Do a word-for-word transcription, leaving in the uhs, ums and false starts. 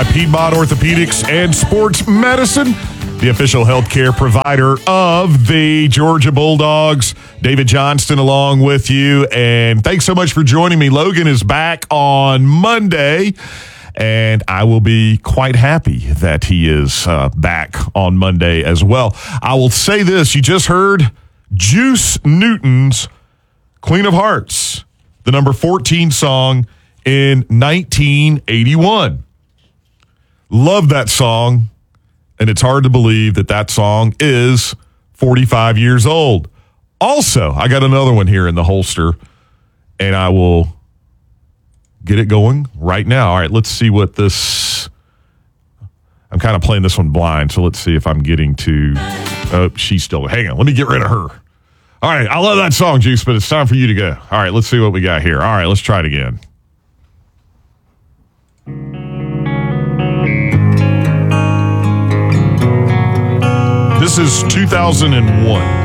by Piedmont Orthopedics and Sports Medicine, the official healthcare provider of the Georgia Bulldogs. David Johnston along with you, and thanks so much for joining me. Logan is back on Monday, and I will be quite happy that he is uh, back on Monday as well. I will say this, you just heard Juice Newton's Queen of Hearts, the number fourteen song in nineteen eighty-one. Love that song, and it's hard to believe that that song is forty-five years old. Also, I got another one here in the holster, and I will get it going right now. All right, let's see what this... I'm kind of playing this one blind, so let's see if I'm getting to... Oh, she's still... Hang on, let me get rid of her. All right, I love that song, Juice, but it's time for you to go. All right, let's see what we got here. All right, let's try it again. This is two thousand one.